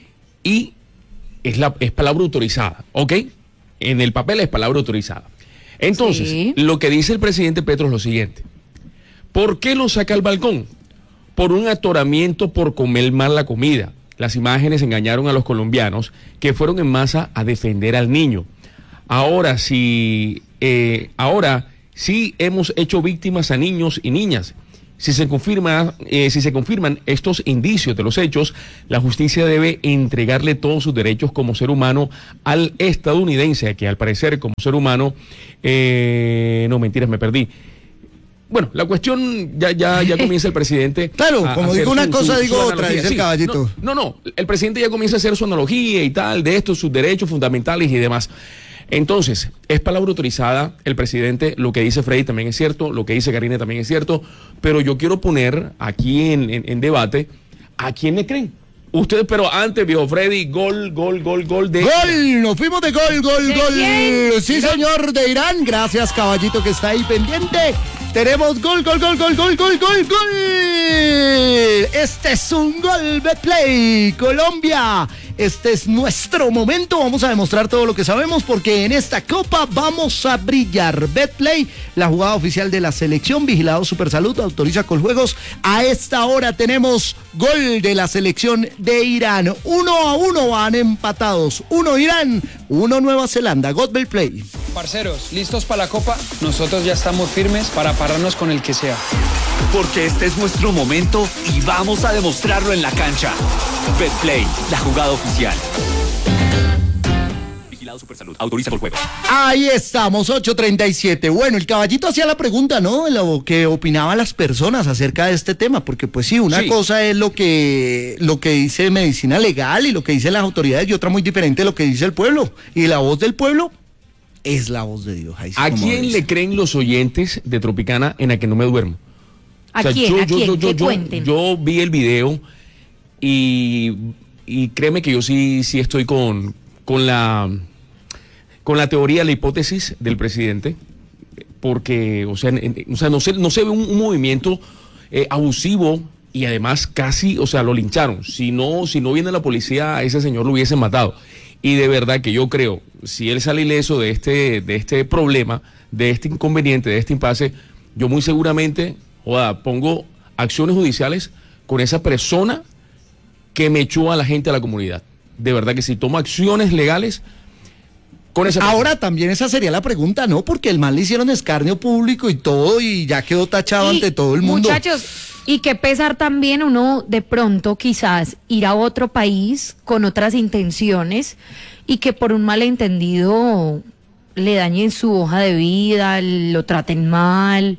Speaker 1: y es, la, es palabra autorizada, ¿ok? En el papel es palabra autorizada. Entonces,
Speaker 3: Sí.
Speaker 1: lo que dice el presidente Petro es lo siguiente. ¿Por qué lo saca al balcón? Por un atoramiento por comer mal la comida. Las imágenes engañaron a los colombianos que fueron en masa a defender al niño. Ahora sí, eh, ahora sí hemos hecho víctimas a niños y niñas Si se confirma, eh, si se confirman estos indicios de los hechos, la justicia debe entregarle todos sus derechos como ser humano al estadounidense, que al parecer como ser humano, eh, no mentiras, me perdí. Bueno, la cuestión ya ya ya comienza el presidente.
Speaker 2: Claro,
Speaker 1: a,
Speaker 2: como
Speaker 1: a
Speaker 2: digo una
Speaker 1: su,
Speaker 2: cosa,
Speaker 1: su,
Speaker 2: digo
Speaker 1: su
Speaker 2: otra,
Speaker 1: analogía.
Speaker 2: dice el
Speaker 1: Sí,
Speaker 2: caballito.
Speaker 1: No, no, no, el presidente ya comienza a hacer su analogía y tal, de estos, sus derechos fundamentales y demás. Entonces, es palabra autorizada, el presidente, lo que dice Freddy también es cierto, lo que dice Karina también es cierto, pero yo quiero poner aquí en, en, en debate a quién le creen. Ustedes, pero antes, viejo Freddy, gol, gol, gol, gol de...
Speaker 2: ¡Gol! Nos fuimos de gol, gol,
Speaker 3: ¿De
Speaker 2: gol.
Speaker 3: quién?
Speaker 2: Sí, señor, de Irán. Gracias, caballito, que está ahí pendiente. Tenemos gol, gol, gol, gol, gol, gol, gol, gol. Este es un gol Betplay, Colombia. Este es nuestro momento. Vamos a demostrar todo lo que sabemos porque en esta copa vamos a brillar. Betplay, la jugada oficial de la selección, vigilado Supersalud, autoriza Coljuegos. A esta hora tenemos gol de la selección de Irán. Uno a uno van empatados. Uno Irán, uno Nueva Zelanda. God Betplay.
Speaker 9: Parceros, ¿listos para la copa? Nosotros ya estamos firmes para pararnos con el que sea.
Speaker 10: Porque este es nuestro momento y vamos a demostrarlo en la cancha. Betplay, la jugada oficial. Vigilado Supersalud, autoriza por juego.
Speaker 2: Ahí estamos, ocho treinta y siete. Bueno, el caballito hacía la pregunta, ¿no? Lo que opinaban las personas acerca de este tema, porque pues sí, una
Speaker 1: Sí.
Speaker 2: cosa es lo que, lo que dice medicina legal y lo que dicen las autoridades y otra muy diferente lo que dice el pueblo. Y la voz del pueblo es la voz de Dios. Ahí sí,
Speaker 1: ¿A
Speaker 2: como
Speaker 1: quién
Speaker 2: dice.
Speaker 1: le creen los oyentes de Tropicana en la que no me duermo?
Speaker 3: ¿A
Speaker 1: O sea,
Speaker 3: quién?
Speaker 1: yo-
Speaker 3: ¿A
Speaker 1: yo-
Speaker 3: quién?
Speaker 1: yo- yo-
Speaker 3: que
Speaker 1: yo-
Speaker 3: cuenten.
Speaker 1: Yo vi el video y, y créeme que yo sí, sí estoy con, con la con la teoría, la hipótesis del presidente, porque, o sea, en- en- o sea no se, no se ve un, un movimiento eh, abusivo y además casi, o sea, lo lincharon. Si no, si no viene la policía, a ese señor lo hubiesen matado. Y de verdad que yo creo, si él sale ileso de este, de este problema, de este inconveniente, de este impasse, yo muy seguramente, joda, pongo acciones judiciales con esa persona que me echó a la gente a la comunidad. De verdad que si tomo acciones legales con esa persona.
Speaker 2: Ahora también esa sería la pregunta, ¿no? Porque el mal le hicieron escarnio público y todo y ya quedó tachado
Speaker 3: Y,
Speaker 2: ante todo el mundo.
Speaker 3: Muchachos, y qué pesar también uno de pronto quizás ir a otro país con otras intenciones y que por un malentendido le dañen su hoja de vida, lo traten mal.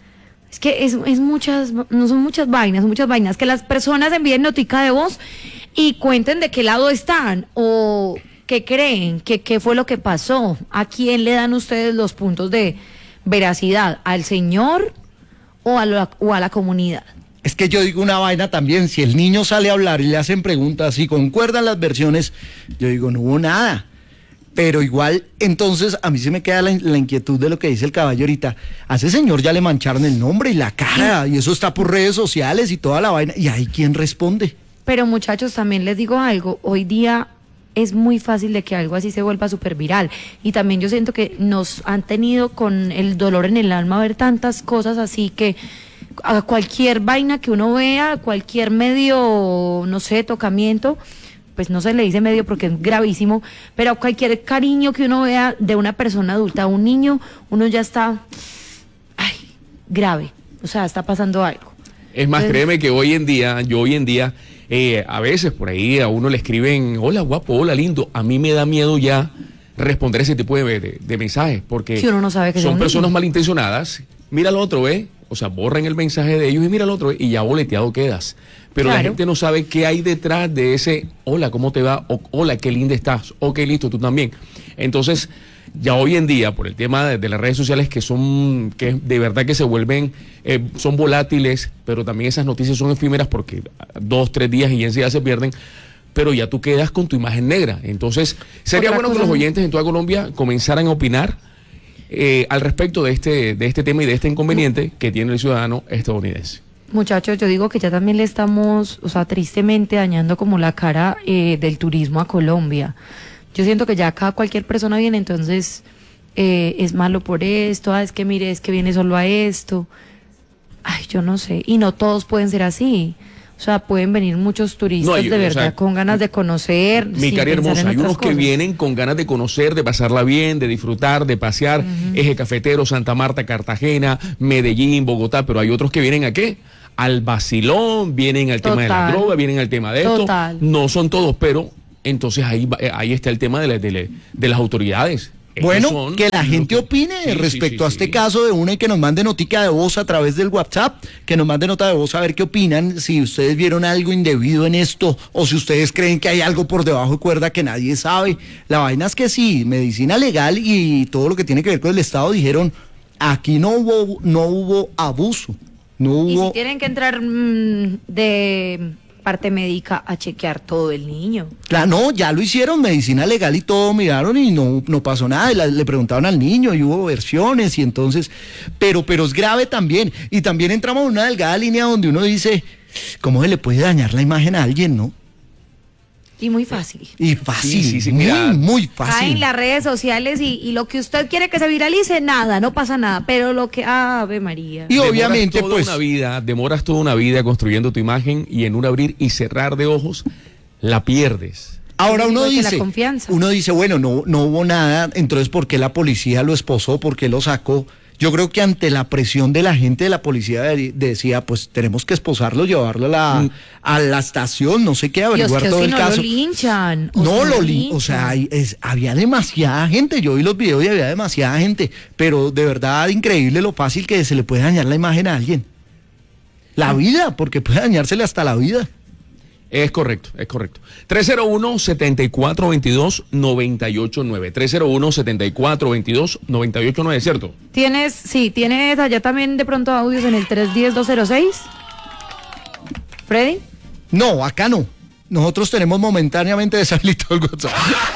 Speaker 3: Es que es, es muchas, no son muchas vainas, son muchas vainas. Que las personas envíen notica de voz y cuenten de qué lado están o qué creen, que qué fue lo que pasó. ¿A quién le dan ustedes los puntos de veracidad? ¿Al señor o a la, o a la comunidad?
Speaker 2: Es que yo digo una vaina también, si el niño sale a hablar y le hacen preguntas y concuerdan las versiones, yo digo, no hubo nada. Pero igual, entonces, a mí se me queda la, la inquietud de lo que dice el caballo ahorita. A ese señor ya le mancharon el nombre y la cara, y eso está por redes sociales y toda la vaina, y ahí quién responde.
Speaker 3: Pero muchachos, también les digo algo, hoy día es muy fácil de que algo así se vuelva súper viral. Y también yo siento que nos han tenido con el dolor en el alma ver tantas cosas así que a cualquier vaina que uno vea, cualquier medio, no sé, tocamiento, pues no se le dice medio porque es gravísimo, pero a cualquier cariño que uno vea de una persona adulta a un niño, uno ya está, ay, grave, o sea, está pasando algo.
Speaker 1: Es más,
Speaker 3: Entonces,
Speaker 1: créeme que hoy en día, yo hoy en día, eh, a veces por ahí a uno le escriben, hola guapo, hola lindo, a mí me da miedo ya responder ese tipo de, de, de mensajes, porque
Speaker 3: Si uno no sabe que sea
Speaker 1: son
Speaker 3: un
Speaker 1: personas
Speaker 3: niño.
Speaker 1: malintencionadas, mira al otro, ¿eh? O sea, borran el mensaje de ellos y mira al otro, ¿eh? Y ya boleteado quedas. Pero la
Speaker 3: Claro.
Speaker 1: gente no sabe qué hay detrás de ese, hola, ¿cómo te va? O, hola, qué linda estás, ok, listo, tú también. Entonces, ya hoy en día, por el tema de, de las redes sociales que son, que de verdad que se vuelven, eh, son volátiles, pero también esas noticias son efímeras porque dos, tres días y enseguida se pierden, pero ya tú quedas con tu imagen negra. Entonces, sería
Speaker 3: Otra
Speaker 1: bueno que
Speaker 3: cosa-
Speaker 1: los oyentes en toda Colombia comenzaran a opinar eh, al respecto de este, de este tema y de este inconveniente que tiene el ciudadano estadounidense.
Speaker 3: Muchachos, yo digo que ya también le estamos, o sea, tristemente dañando como la cara eh, del turismo a Colombia. Yo siento que ya acá cualquier persona viene, entonces eh, es malo por esto, ah, es que mire, es que viene solo a esto. Ay, yo no sé, y no todos pueden ser así. O O sea, pueden venir muchos turistas
Speaker 1: No, hay-
Speaker 3: de
Speaker 1: o
Speaker 3: verdad
Speaker 1: sea,
Speaker 3: con ganas de conocer.
Speaker 1: Mi
Speaker 3: sin
Speaker 1: cari
Speaker 3: pensar
Speaker 1: hermosa,
Speaker 3: en
Speaker 1: hay
Speaker 3: otras
Speaker 1: unos que
Speaker 3: cosas.
Speaker 1: vienen con ganas de conocer, de pasarla bien, de disfrutar, de pasear, Eje Cafetero, Santa Marta, Cartagena, Medellín, Bogotá, pero hay otros que vienen ¿a qué? Al vacilón, vienen al tema de la
Speaker 3: Total.
Speaker 1: droga, vienen al tema de esto.
Speaker 3: Total.
Speaker 1: No son todos, pero entonces ahí, va- eh, ahí está el tema de, la- de, la- de las autoridades. Ellos
Speaker 2: Bueno,
Speaker 1: son
Speaker 2: que la
Speaker 1: los
Speaker 2: gente
Speaker 1: que-
Speaker 2: opine
Speaker 1: Sí, sí,
Speaker 2: respecto
Speaker 1: sí,
Speaker 2: a
Speaker 1: sí.
Speaker 2: este caso de una y que nos mande notica de voz a través del WhatsApp, que nos mande nota de voz a ver qué opinan, si ustedes vieron algo indebido en esto o si ustedes creen que hay algo por debajo de cuerda que nadie sabe. La vaina es que sí, medicina legal y todo lo que tiene que ver con el Estado dijeron, aquí no hubo, no hubo abuso, no
Speaker 3: Y
Speaker 2: hubo...
Speaker 3: si tienen que entrar mm, de parte médica a chequear todo el niño.
Speaker 2: Claro, no, ya lo hicieron, medicina legal y todo, miraron y no, no pasó nada, y la- le preguntaron al niño y hubo versiones y entonces, pero, pero es grave también, y también entramos en una delgada línea donde uno dice, ¿cómo se le puede dañar la imagen a alguien, no?
Speaker 3: Y muy fácil.
Speaker 2: Y fácil,
Speaker 1: Sí, sí, sí,
Speaker 2: muy,
Speaker 1: mira.
Speaker 2: muy
Speaker 3: Caen
Speaker 2: fácil.
Speaker 3: las redes sociales y, y lo que usted quiere que se viralice, nada, no pasa nada. Pero lo que, Ave María.
Speaker 2: Y
Speaker 1: Demoras
Speaker 2: obviamente,
Speaker 1: toda
Speaker 2: pues,
Speaker 1: una vida, demoras toda una vida construyendo tu imagen y en un abrir y cerrar de ojos la pierdes.
Speaker 2: ahora uno
Speaker 3: Igual que la
Speaker 2: dice,
Speaker 3: confianza.
Speaker 2: uno dice, bueno, no, no hubo nada, entonces ¿por qué la policía lo esposó? ¿Por qué lo sacó? Yo creo que ante la presión de la gente de la policía de- decía, pues tenemos que esposarlo, llevarlo a la,
Speaker 1: Mm.
Speaker 2: a la estación, no sé qué,
Speaker 3: Dios,
Speaker 2: averiguar
Speaker 3: que
Speaker 2: todo
Speaker 3: si
Speaker 2: el
Speaker 3: no
Speaker 2: caso.
Speaker 3: lo linchan. o
Speaker 2: No
Speaker 3: si
Speaker 2: lo li- o sea, hay- es- había demasiada gente, yo vi los videos y había demasiada gente, pero de verdad increíble lo fácil que se le puede dañar la imagen a alguien. La vida, porque puede dañársele hasta la vida.
Speaker 1: Es correcto, es correcto. tres cero uno, setenta y cuatro veintidós, noventa y ocho nueve. tres cero uno, setenta y cuatro veintidós, noventa y ocho nueve, ¿cierto?
Speaker 3: Tienes, sí, tienes allá también de pronto audios en el tres uno cero, dos cero seis. Freddy.
Speaker 2: No, acá no. Nosotros tenemos momentáneamente deshabilitado el WhatsApp.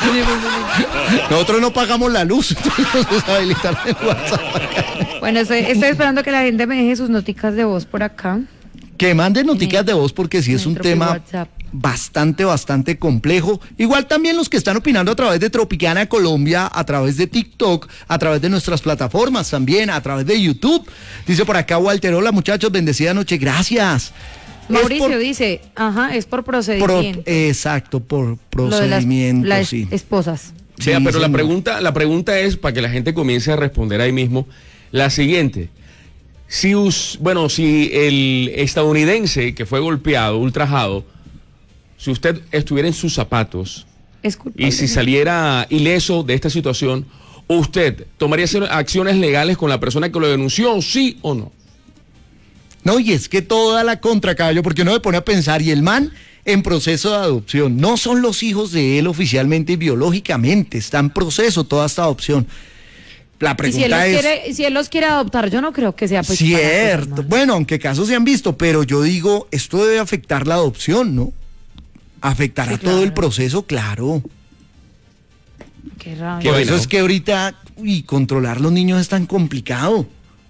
Speaker 2: Nosotros no pagamos la luz, entonces nos deshabilitaron el WhatsApp.
Speaker 3: Bueno, estoy, estoy esperando que la gente me deje sus noticas de voz por acá.
Speaker 2: Que manden noticias de voz porque sí es un
Speaker 3: Nuestro
Speaker 2: tema
Speaker 3: WhatsApp.
Speaker 2: bastante, bastante complejo. Igual también los que están opinando a través de Tropicana Colombia, a través de TikTok, a través de nuestras plataformas también, a través de YouTube. Dice por acá Walter, hola muchachos, bendecida noche, gracias.
Speaker 3: Mauricio
Speaker 2: Es por-
Speaker 3: dice, ajá, es por
Speaker 2: pro-
Speaker 3: procedimiento.
Speaker 2: exacto, por
Speaker 3: Lo de las-
Speaker 2: procedimiento,
Speaker 3: las
Speaker 2: sí.
Speaker 3: esposas.
Speaker 1: O sea,
Speaker 2: Sí,
Speaker 1: pero la
Speaker 2: señor.
Speaker 1: pregunta, la pregunta es, para que la gente comience a responder ahí mismo, la siguiente. Si, us- bueno, si el estadounidense que fue golpeado, ultrajado, si usted estuviera en sus zapatos
Speaker 3: Es culpable.
Speaker 1: y si saliera ileso de esta situación, ¿usted tomaría acciones legales con la persona que lo denunció, sí o no?
Speaker 2: No, y es que toda la contra, caballo, porque uno se pone a pensar, y el man en proceso de adopción, no son los hijos de él oficialmente y biológicamente, está en proceso toda esta adopción. La
Speaker 3: Y si él, los
Speaker 2: pregunta es...
Speaker 3: quiere, si él los quiere adoptar, yo no creo que sea pues para cosas
Speaker 2: Cierto,
Speaker 3: malas.
Speaker 2: bueno, aunque casos se han visto, pero yo digo, esto debe afectar la adopción, ¿no? Afectará
Speaker 3: Sí,
Speaker 2: todo el
Speaker 3: claro.
Speaker 2: proceso, claro.
Speaker 3: Qué rabia.
Speaker 1: Qué
Speaker 2: Por
Speaker 1: vaina,
Speaker 2: eso
Speaker 1: ¿no?
Speaker 2: es que ahorita, uy, controlar los niños es tan complicado.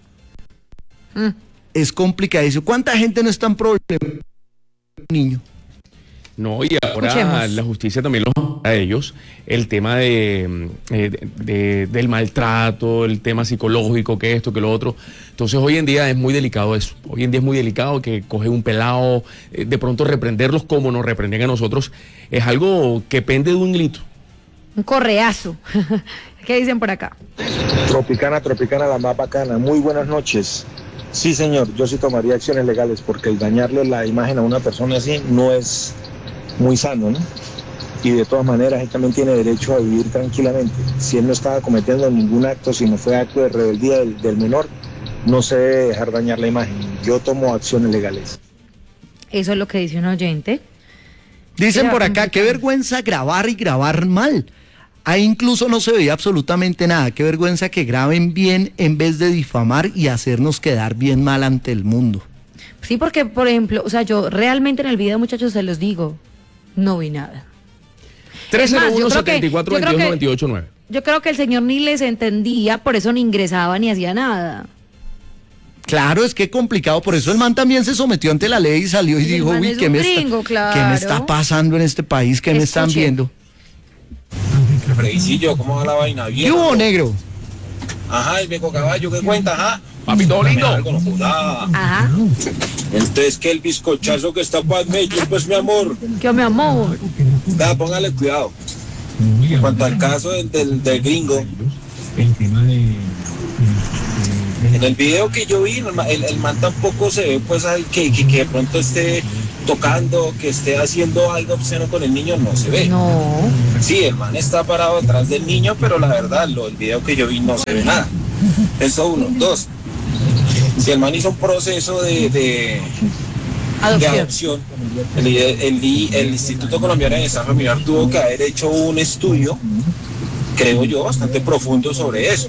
Speaker 3: Mm.
Speaker 2: Es complicadísimo. ¿Cuánta gente no está en problema? Niño.
Speaker 1: No, y ahora
Speaker 3: Escuchemos.
Speaker 1: la justicia también los a ellos, el tema de, eh, de- de- del maltrato, el tema psicológico, que esto, que lo otro. Entonces hoy en día es muy delicado eso. Hoy en día es muy delicado que coge un pelado, eh, de pronto reprenderlos como nos reprenden a nosotros, es algo que pende de un grito.
Speaker 3: Un correazo. ¿Qué dicen por acá?
Speaker 11: Tropicana, Tropicana, la más bacana. Muy buenas noches. Sí, señor, yo sí tomaría acciones legales porque el dañarle la imagen a una persona así no es muy sano, ¿no? Y de todas maneras, él también tiene derecho a vivir tranquilamente. Si él no estaba cometiendo ningún acto, si no fue acto de rebeldía del, del menor, no se debe dejar dañar la imagen. Yo tomo acciones legales.
Speaker 3: Eso es lo que dice un oyente.
Speaker 2: Dicen
Speaker 3: Era
Speaker 2: por acá,
Speaker 3: complicado.
Speaker 2: qué vergüenza grabar y grabar mal. Ahí incluso no se veía absolutamente nada. Qué vergüenza que graben bien en vez de difamar y hacernos quedar bien mal ante el mundo.
Speaker 3: Sí, porque, por ejemplo, o sea, yo realmente en el video, muchachos, se los digo, no vi nada.
Speaker 1: tres cero uno,
Speaker 3: yo creo que-
Speaker 1: setenta y cuatro,
Speaker 3: yo creo
Speaker 1: veintidós,
Speaker 3: que-
Speaker 1: noventa y ocho nueve.
Speaker 3: Yo creo que el señor ni les entendía, por eso ni ingresaba ni hacía nada.
Speaker 2: Claro, es que complicado, por eso el man también se sometió ante la ley y salió y
Speaker 3: Y el
Speaker 2: dijo,
Speaker 3: man
Speaker 2: uy,
Speaker 3: es
Speaker 2: ¿qué
Speaker 3: un
Speaker 2: me,
Speaker 3: gringo,
Speaker 2: está,
Speaker 3: claro.
Speaker 2: ¿qué me está pasando en este país? ¿Qué me están
Speaker 3: Escuche.
Speaker 2: viendo?
Speaker 11: Fredicillo, ¿cómo va la vaina?
Speaker 2: ¿Qué hubo, negro?
Speaker 11: Ajá, el beco caballo, ¿qué cuenta? Ajá.
Speaker 1: Papi, todo lindo.
Speaker 11: Algo, no joda.
Speaker 3: Ajá.
Speaker 11: Entonces que el bizcochazo que está para Medellín, pues mi amor.
Speaker 3: ¿Qué mi amor?
Speaker 11: Da, póngale cuidado. En cuanto al caso del, del, del gringo, en el video que yo vi, el, el, el man tampoco se ve pues que, que, que de pronto esté tocando, que esté haciendo algo obsceno con el niño, no se ve.
Speaker 3: No.
Speaker 11: Sí, el man está parado detrás del niño, pero la verdad, lo, el video que yo vi no se ve nada. Eso uno. Dos, si el man hizo un proceso de, de,
Speaker 3: adopción,
Speaker 11: de adopción el, el, el Instituto Colombiano de Bienestar Familiar tuvo que haber hecho un estudio, creo yo, bastante profundo sobre eso.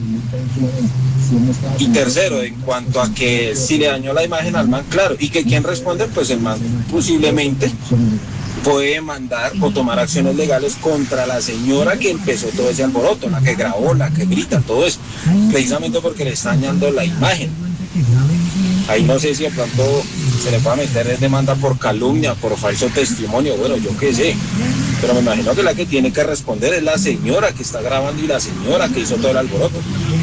Speaker 11: Y tercero, en cuanto a que si le dañó la imagen al man, claro, y que quién responde, pues el man posiblemente puede mandar o tomar acciones legales contra la señora que empezó todo ese alboroto, la que grabó, la que grita, todo eso, precisamente porque le está dañando la imagen. Ahí no sé si de pronto se le puede meter demanda por calumnia, por falso testimonio, bueno, yo qué sé, pero me imagino que la que tiene que responder es la señora que está grabando y la señora que hizo todo el alboroto.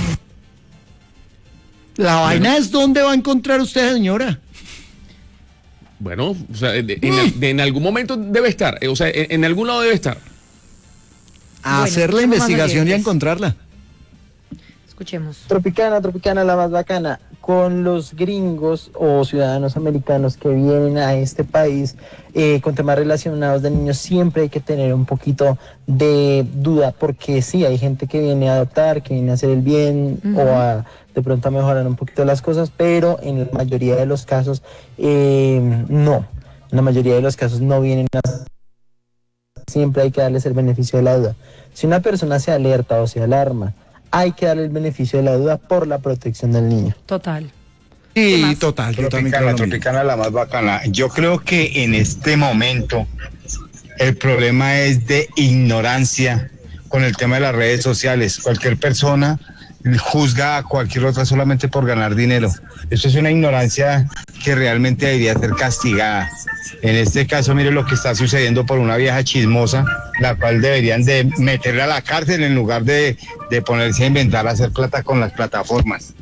Speaker 2: La vaina es dónde va a encontrar usted, señora.
Speaker 1: Bueno, o sea, de, en, de, en algún momento debe estar, o sea, en, en algún lado debe estar.
Speaker 2: A
Speaker 3: bueno,
Speaker 2: hacer la investigación y a encontrarla.
Speaker 3: Escuchemos.
Speaker 12: Tropicana, Tropicana, la más bacana. Con los gringos o ciudadanos americanos que vienen a este país eh, con temas relacionados de niños, siempre hay que tener un poquito de duda, porque sí, hay gente que viene a adoptar, que viene a hacer el bien, uh-huh, o a de pronto a mejorar un poquito las cosas, pero en la mayoría de los casos eh, no, en la mayoría de los casos no vienen a... Siempre hay que darles el beneficio de la duda. Si una persona se alerta o se alarma, hay que darle el beneficio de la duda por la protección del niño.
Speaker 3: Total.
Speaker 2: Sí, total. Yo también creo
Speaker 13: Tropicana,
Speaker 2: lo mismo.
Speaker 13: Tropicana, la más bacana. Yo creo que en este momento el problema es de ignorancia con el tema de las redes sociales. Cualquier persona juzga a cualquier otra solamente por ganar dinero. Eso es una ignorancia que realmente debería ser castigada. En este caso, mire lo que está sucediendo por una vieja chismosa, la cual deberían de meterla a la cárcel en lugar de, de ponerse a inventar, a hacer plata con las plataformas.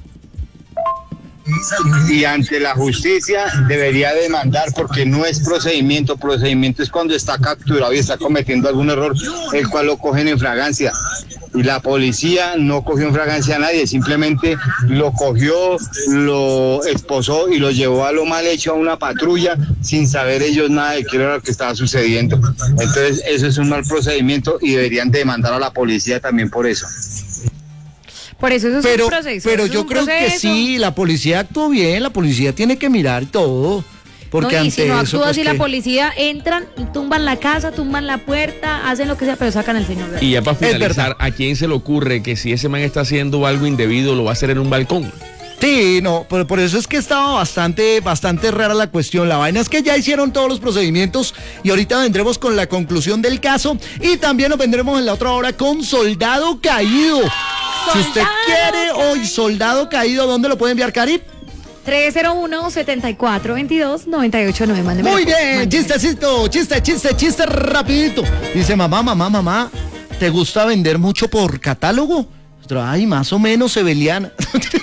Speaker 13: Y ante la justicia debería demandar, porque no es procedimiento. Procedimiento es cuando está capturado y está cometiendo algún error, el cual lo cogen en fragancia. Y la policía no cogió en fragancia a nadie, simplemente lo cogió, lo esposó y lo llevó a lo mal hecho a una patrulla sin saber ellos nada de qué era lo que estaba sucediendo. Entonces eso es un mal procedimiento y deberían demandar a la policía también por eso.
Speaker 3: Por eso eso es
Speaker 2: pero,
Speaker 3: un proceso.
Speaker 2: Pero
Speaker 3: es
Speaker 2: yo
Speaker 3: un
Speaker 2: creo
Speaker 3: proceso.
Speaker 2: que sí, la policía actuó bien, la policía tiene que mirar todo. Porque
Speaker 3: no, y
Speaker 2: ante
Speaker 3: si no
Speaker 2: eso,
Speaker 3: actúa
Speaker 2: pues,
Speaker 3: así,
Speaker 2: que...
Speaker 3: la policía entran, tumban la casa, tumban la puerta, hacen lo que sea, pero sacan al señor.
Speaker 1: Y ya para finalizar, ¿a quién se le ocurre que si ese man está haciendo algo indebido lo va a hacer en un balcón?
Speaker 2: Sí, no, por, por eso es que estaba bastante, bastante rara la cuestión. La vaina es que ya hicieron todos los procedimientos y ahorita vendremos con la conclusión del caso y también nos vendremos en la otra hora con Soldado Caído.
Speaker 3: ¡Soldado!
Speaker 2: Si usted quiere hoy Soldado Caído, ¿dónde lo puede enviar, Cari?
Speaker 3: tres cero uno, siete cuatro dos dos, nueve ocho nueve. Mándeme.
Speaker 2: Muy bien, chistecito, chiste, chiste, chiste rapidito. Dice, mamá, mamá, mamá, ¿te gusta vender mucho por catálogo? Ay, más o menos, Sebeliana.